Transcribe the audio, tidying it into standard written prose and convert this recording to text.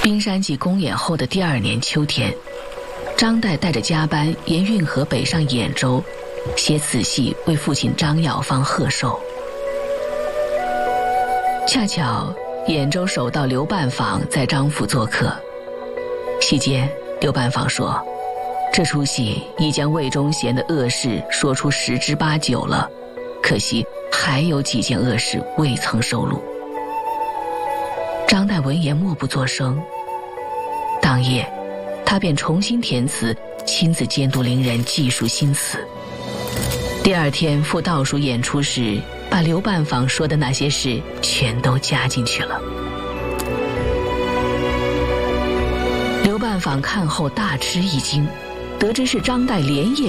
丁山记公演后的第2年秋天，张岱带着家班沿运河北上兖州，写此戏为父亲张耀方贺寿。恰巧兖州守道刘半坊在张府做客，席间刘半坊说，这出戏已将魏忠贤的恶事说出10之8九了，可惜还有几件恶事未曾收录。张岱闻言默不作声，当夜他便重新填词，亲自监督伶人记述新词。第2天赴道署演出时，把刘半坊说的那些事全都加进去了。刘半坊看后大吃一惊，得知是张岱连夜